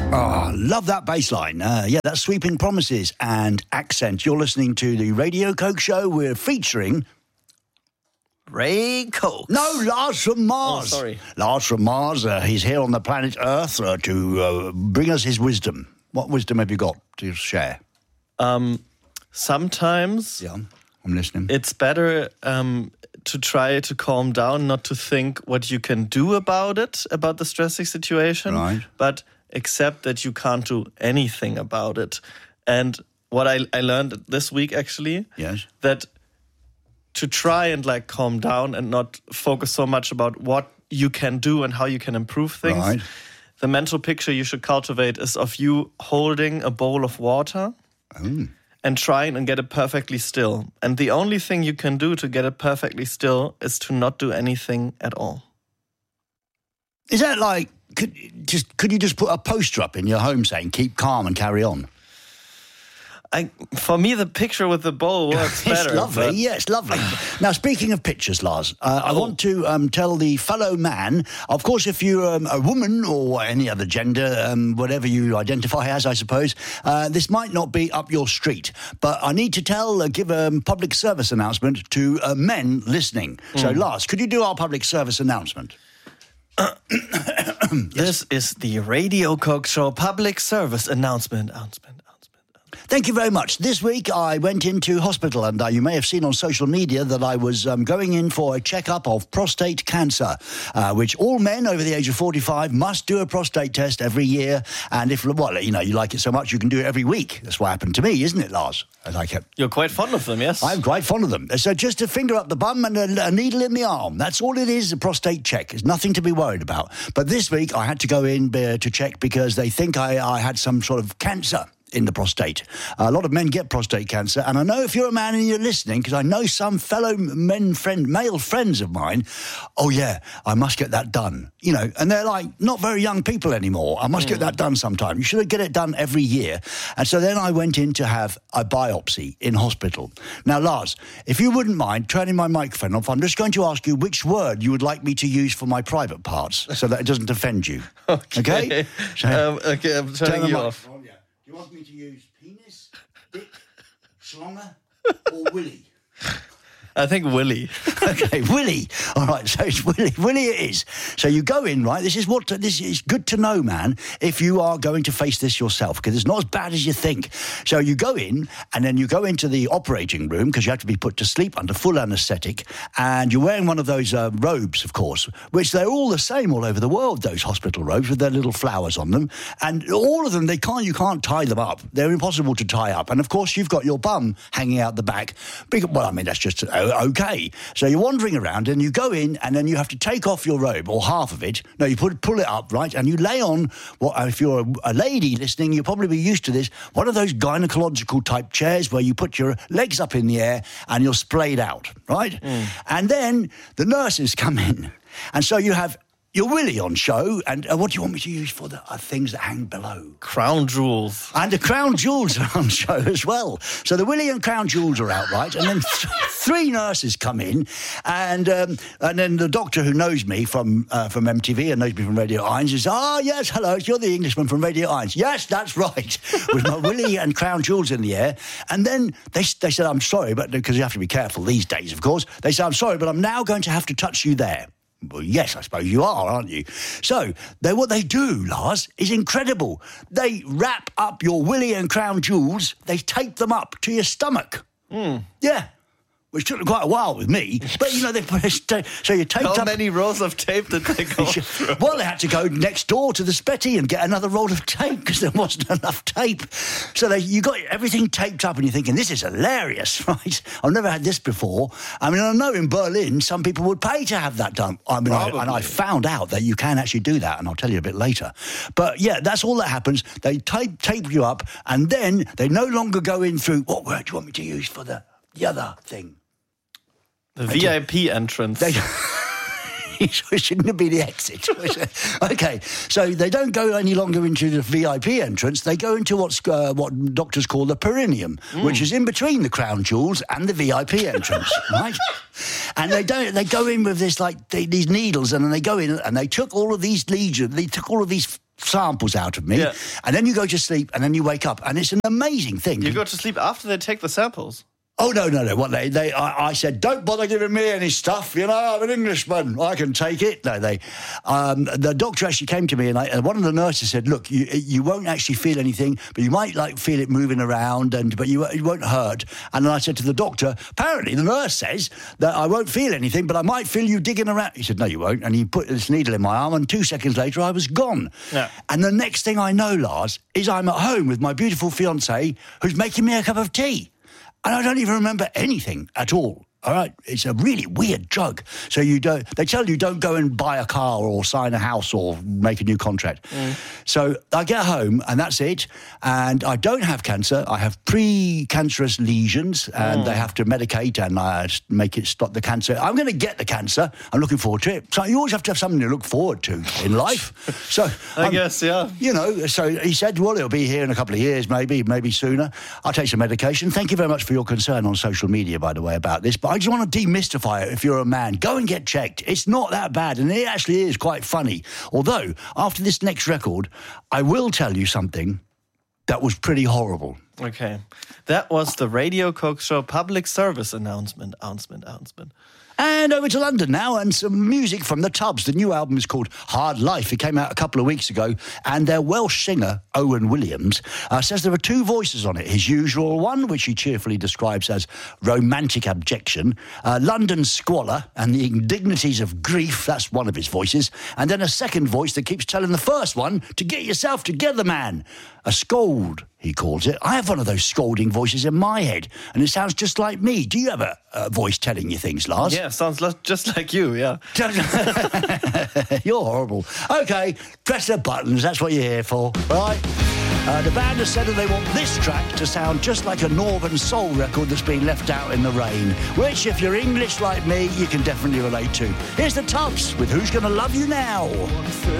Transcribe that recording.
Oh, love that bass line. Yeah, that's Sweeping Promises and Accent. You're listening to the Radio Coke Show. We're featuring... Ray Coke. No, Lars from Mars. Oh, sorry. Lars from Mars. He's here on the planet Earth to bring us his wisdom. What wisdom have you got to share? Sometimes... Yeah, I'm listening. It's better to try to calm down, not to think what you can do about it, about the stressing situation, right, but accept that you can't do anything about it. And what I learned this week, actually, yes, that to try and calm down and not focus so much about what you can do and how you can improve things. Right. The mental picture you should cultivate is of you holding a bowl of water and trying and get it perfectly still. And the only thing you can do to get it perfectly still is to not do anything at all. Is that like, could you just put a poster up in your home saying, keep calm and carry on? For me, the picture with the bowl works better. It's lovely, yeah, it's lovely. Now, speaking of pictures, Lars, I want to tell the fellow man, of course, if you're a woman or any other gender, whatever you identify as, I suppose, this might not be up your street. But I need to give a public service announcement to men listening. So, Lars, could you do our public service announcement? This is the Radio Coke Show public service announcement. Thank you very much. This week I went into hospital and you may have seen on social media that I was going in for a checkup of prostate cancer, which all men over the age of 45 must do a prostate test every year. And if, you like it so much, you can do it every week. That's what happened to me, isn't it, Lars? You're quite fond of them, yes? I'm quite fond of them. So just a finger up the bum and a needle in the arm. That's all it is, a prostate check. It's nothing to be worried about. But this week I had to go in to check because they think I had some sort of cancer in the prostate. A lot of men get prostate cancer, and I know if you're a man and you're listening, because I know some fellow male friends of mine, oh yeah, I must get that done. And they're not very young people anymore. I must get that done sometime. You should get it done every year. And so then I went in to have a biopsy in hospital. Now, Lars, if you wouldn't mind turning my microphone off, I'm just going to ask you which word you would like me to use for my private parts so that it doesn't offend you. Okay? Okay, I'm turning you off. Do you want me to use penis, dick, schlonger, or willy? I think Willy. Okay, Willy. All right, so it's Willy. Willy it is. So you go in, right? This is good to know, man, if you are going to face this yourself, because it's not as bad as you think. So you go in, and then you go into the operating room, because you have to be put to sleep under full anaesthetic, and you're wearing one of those robes, of course, which they're all the same all over the world, those hospital robes with their little flowers on them. And all of them, you can't tie them up. They're impossible to tie up. And, of course, you've got your bum hanging out the back. That's just... okay. So you're wandering around and you go in and then you have to take off your robe or half of it. No, you pull it up, right? And you lay on if you're a lady listening, you'll probably be used to this, one of those gynecological type chairs where you put your legs up in the air and you're splayed out, right? And then the nurses come in. And so you have your willy on show, and what do you want me to use for the things that hang below? Crown jewels. And the crown jewels are on show as well. So the willy and crown jewels are out, right? And then three nurses come in, and then the doctor who knows me from MTV and knows me from Radio Irons says, yes, hello, you're the Englishman from Radio Irons. Yes, that's right. With my willy and crown jewels in the air. And then they said, I'm sorry, but because you have to be careful these days, of course. They said, I'm sorry, but I'm now going to have to touch you there. Well, yes, I suppose you are, aren't you? So, what they do, Lars, is incredible. They wrap up your willy and crown jewels, they tape them up to your stomach. Yeah. Which took quite a while with me, but they so you taped up. How many rolls of tape did they go through? Well, they had to go next door to the Spetty and get another roll of tape because there wasn't enough tape. So you got everything taped up, and you're thinking, this is hilarious, right? I've never had this before. I know in Berlin some people would pay to have that done. I found out that you can actually do that, and I'll tell you a bit later. But yeah, that's all that happens. They tape you up, and then they no longer go in through. What word do you want me to use for the other thing? The VIP entrance. Shouldn't it be the exit? Okay, so they don't go any longer into the VIP entrance. They go into what doctors call the perineum, which is in between the crown jewels and the VIP entrance, right? And they go in with this these needles, and then they go in and they took all of these lesions. They took all of these samples out of me, and then you go to sleep, and then you wake up, and it's an amazing thing. You go to sleep after they take the samples? Oh, no. What I said, don't bother giving me any stuff. You know, I'm an Englishman. I can take it. No, the doctor actually came to me, and one of the nurses said, look, you won't actually feel anything, but you might like feel it moving around, but you won't hurt. And then I said to the doctor, apparently the nurse says that I won't feel anything, but I might feel you digging around. He said, no, you won't. And he put this needle in my arm, and 2 seconds later I was gone. Yeah. And the next thing I know, Lars, is I'm at home with my beautiful fiancée who's making me a cup of tea. And I don't even remember anything at all. All right, it's a really weird drug. So they tell you don't go and buy a car or sign a house or make a new contract. So I get home and that's it. And I don't have cancer. I have pre-cancerous lesions and they have to medicate and make it stop the cancer. I'm going to get the cancer. I'm looking forward to it. So you always have to have something to look forward to in life. So I guess, yeah. You know, so he said, well, it'll be here in a couple of years, maybe sooner. I'll take some medication. Thank you very much for your concern on social media, by the way, about this. But I just want to demystify it. If you're a man, go and get checked. It's not that bad, and it actually is quite funny. Although, after this next record, I will tell you something that was pretty horrible. Okay. That was the Radio Coke Show public service announcement. And over to London now, and some music from the Tubs. The new album is called Hard Life. It came out a couple of weeks ago, and their Welsh singer, Owen Williams, says there are two voices on it. His usual one, which he cheerfully describes as romantic abjection, London squalor and the indignities of grief, that's one of his voices, and then a second voice that keeps telling the first one to get yourself together, man. A scold, he calls it. I have one of those scolding voices in my head, and it sounds just like me. Do you have a voice telling you things, Lars? Yeah, sounds just like you, yeah. You're horrible. OK, press the buttons. That's what you're here for, right? The band has said that they want this track to sound just like a Northern Soul record that's been left out in the rain, which, if you're English like me, you can definitely relate to. Here's the Tubs with Who's Gonna Love You Now?